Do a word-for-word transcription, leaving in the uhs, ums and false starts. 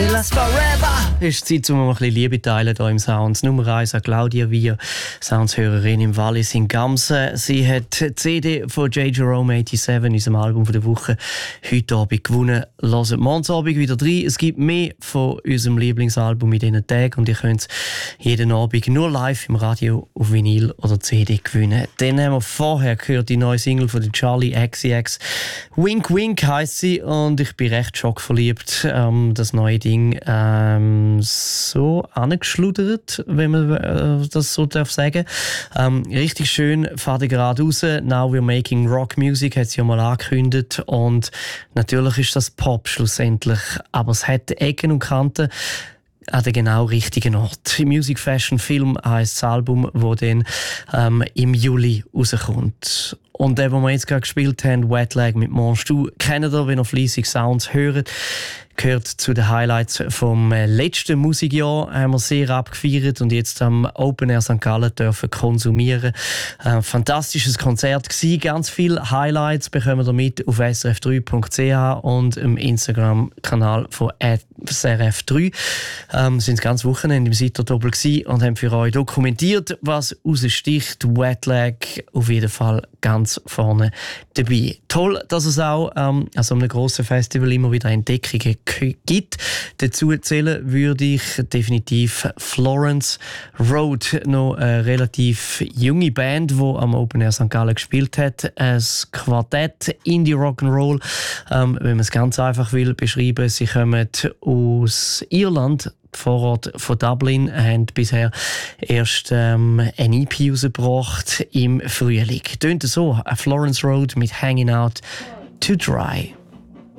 It lasts forever. Ist Zeit, um ein bisschen Liebe teilen hier im Sounds. Nummer eins an Claudia Wier, Soundshörerin im Wallis in Gamsen. Sie hat die C D von J. Jerome siebenundachtzig, unserem Album der Woche, heute Abend gewonnen. Hört morgen Abend wieder rein. Es gibt mehr von unserem Lieblingsalbum in diesen Tagen und ihr könnt es jeden Abend nur live im Radio auf Vinyl oder C D gewinnen. Dann haben wir vorher gehört die neue Single von der Charlie X C X. Wink Wink heisst sie und ich bin recht schockverliebt. Ähm, das neue Ding ähm, so angeschludert, wenn man äh, das so darf sagen. Ähm, richtig schön, fahrt gerade raus. Now we're making rock music, hat sie ja mal angekündigt. Und natürlich ist das Pop schlussendlich, aber es hat Ecken und Kanten an den genau richtigen Ort. Music Fashion Film heisst das Album, das dann ähm, im Juli rauskommt. Und der, den wir jetzt gerade gespielt haben, Wetlag mit Monstu, kennt ihr, wenn ihr fleissig Sounds hört, gehört zu den Highlights vom letzten Musikjahr. Haben wir sehr abgefeiert und jetzt am Open Air Sankt Gallen dürfen konsumieren. Ein fantastisches Konzert gewesen. Ganz viele Highlights bekommen ihr mit auf s r f drei punkt c h und im Instagram-Kanal von S R F drei. Ähm, sind das ganze Wochenende im Seiterdoppel gewesen und haben für euch dokumentiert, was raussticht. Wetlag auf jeden Fall ganz vorne dabei. Toll, dass es auch ähm, an so einem grossen Festival immer wieder Entdeckungen gibt. Dazu zählen würde ich definitiv Florence Road, noch eine relativ junge Band, die am Open Air Sankt Gallen gespielt hat. Ein Quartett Indie Rock'n'Roll, ähm, wenn man es ganz einfach will beschreiben. Sie kommen aus Irland, Vorort von Dublin, haben bisher erst ähm, ein E P rausgebracht im Frühling. Tönt so, Florence Road mit Hanging Out to Dry.